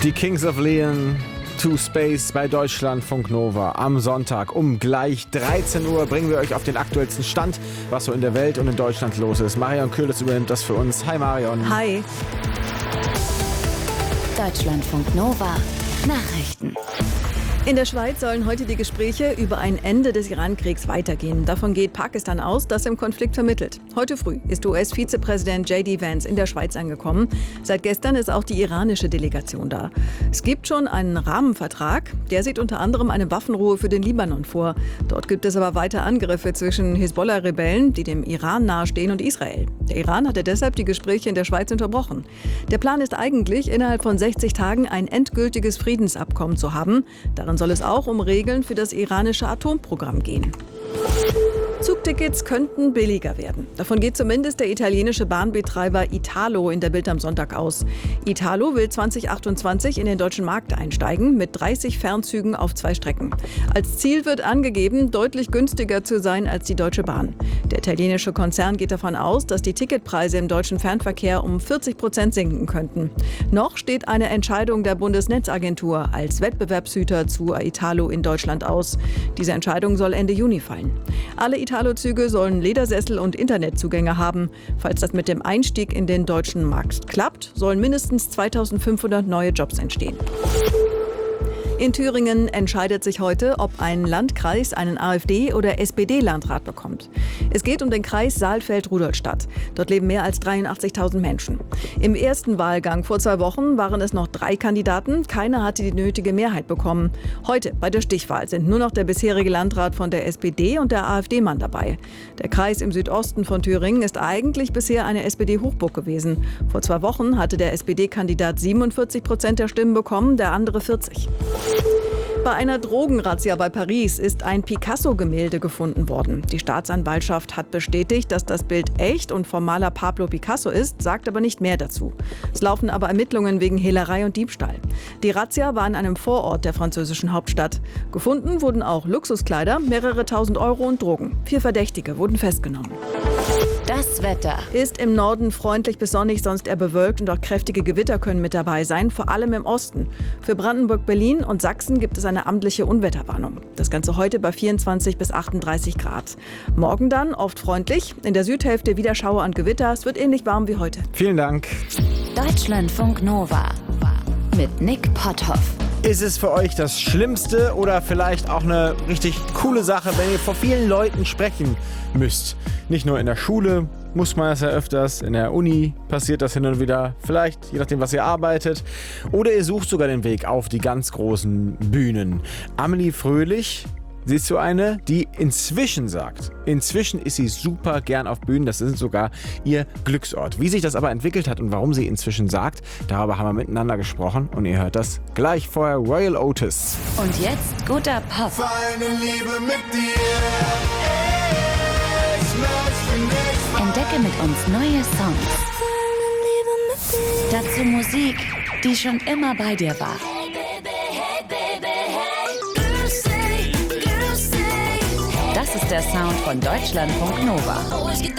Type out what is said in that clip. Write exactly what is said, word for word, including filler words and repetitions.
Die Kings of Leon to Space bei Deutschlandfunk Nova. Am Sonntag um gleich dreizehn Uhr bringen wir euch auf den aktuellsten Stand, was so in der Welt und in Deutschland los ist. Marion Köhles übernimmt das für uns. Hi Marion. Hi. Deutschlandfunk Nova Nachrichten. In der Schweiz sollen heute die Gespräche über ein Ende des Iran-Kriegs weitergehen. Davon geht Pakistan aus, das im Konflikt vermittelt. Heute früh ist U S-Vizepräsident J D Vance in der Schweiz angekommen. Seit gestern ist auch die iranische Delegation da. Es gibt schon einen Rahmenvertrag. Der sieht unter anderem eine Waffenruhe für den Libanon vor. Dort gibt es aber weiter Angriffe zwischen Hisbollah-Rebellen, die dem Iran nahestehen, und Israel. Der Iran hatte deshalb die Gespräche in der Schweiz unterbrochen. Der Plan ist eigentlich, innerhalb von sechzig Tagen ein endgültiges Friedensabkommen zu haben. Darin soll es auch um Regeln für das iranische Atomprogramm gehen. Zugtickets könnten billiger werden. Davon geht zumindest der italienische Bahnbetreiber Italo in der Bild am Sonntag aus. Italo will zwanzig achtundzwanzig in den deutschen Markt einsteigen mit dreißig Fernzügen auf zwei Strecken. Als Ziel wird angegeben, deutlich günstiger zu sein als die Deutsche Bahn. Der italienische Konzern geht davon aus, dass die Ticketpreise im deutschen Fernverkehr um vierzig Prozent sinken könnten. Noch steht eine Entscheidung der Bundesnetzagentur als Wettbewerbshüter zu Italo in Deutschland aus. Diese Entscheidung soll Ende Juni fallen. Alle Italo-Züge sollen Ledersessel und Internetzugänge haben. Falls das mit dem Einstieg in den deutschen Markt klappt, sollen mindestens zweitausendfünfhundert neue Jobs entstehen. In Thüringen entscheidet sich heute, ob ein Landkreis einen AfD- oder S P D-Landrat bekommt. Es geht um den Kreis Saalfeld-Rudolstadt. Dort leben mehr als dreiundachtzigtausend Menschen. Im ersten Wahlgang vor zwei Wochen waren es noch drei Kandidaten. Keiner hatte die nötige Mehrheit bekommen. Heute bei der Stichwahl sind nur noch der bisherige Landrat von der S P D und der AfD-Mann dabei. Der Kreis im Südosten von Thüringen ist eigentlich bisher eine S P D-Hochburg gewesen. Vor zwei Wochen hatte der S P D-Kandidat siebenundvierzig Prozent der Stimmen bekommen, der andere vierzig. Bei einer Drogenrazzia bei Paris ist ein Picasso-Gemälde gefunden worden. Die Staatsanwaltschaft hat bestätigt, dass das Bild echt und vom Maler Pablo Picasso ist, sagt aber nicht mehr dazu. Es laufen aber Ermittlungen wegen Hehlerei und Diebstahl. Die Razzia war in einem Vorort der französischen Hauptstadt. Gefunden wurden auch Luxuskleider, mehrere tausend Euro und Drogen. Vier Verdächtige wurden festgenommen. Das Wetter. Ist im Norden freundlich bis sonnig, sonst eher bewölkt, und auch kräftige Gewitter können mit dabei sein, vor allem im Osten. Für Brandenburg, Berlin und Sachsen gibt es eine amtliche Unwetterwarnung. Das Ganze heute bei vierundzwanzig bis achtunddreißig Grad. Morgen dann oft freundlich, in der Südhälfte wieder Schauer und Gewitter. Es wird ähnlich warm wie heute. Vielen Dank. Deutschlandfunk Nova mit Nick Potthoff. Ist es für euch das Schlimmste oder vielleicht auch eine richtig coole Sache, wenn ihr vor vielen Leuten sprechen müsst? Nicht nur in der Schule muss man das ja öfters, in der Uni passiert das hin und wieder, vielleicht je nachdem, was ihr arbeitet. Oder ihr sucht sogar den Weg auf die ganz großen Bühnen. Amelie Fröhlich, sie ist so eine, die inzwischen sagt, inzwischen ist sie super gern auf Bühnen, das ist sogar ihr Glücksort. Wie sich das aber entwickelt hat und warum sie inzwischen sagt, darüber haben wir miteinander gesprochen und ihr hört das gleich. Vorher Royal Otis. Und jetzt guter Pop. Feine Liebe mit dir. Ich möchte nicht Entdecke mit uns neue Songs. Dazu Musik, die schon immer bei dir war. Das ist der Sound von Deutschlandfunk Nova.